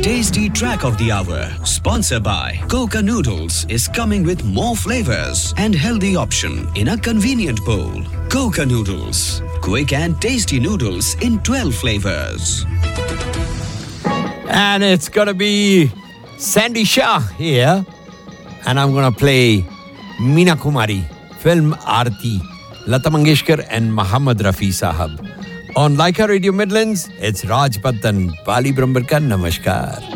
tasty track of the hour, sponsored by Coca Noodles, is coming with more flavors and healthy option in a convenient bowl. Coca Noodles, quick and tasty noodles in 12 flavors. And it's going to be Sandy Shah here. And I'm going to play Meena Kumari, film Aarti, Lata Mangeshkar and Muhammad Rafi Sahab. On Laika Radio Midlands, it's Raj Pattan, Pali Brahmbhar ka Namaskar.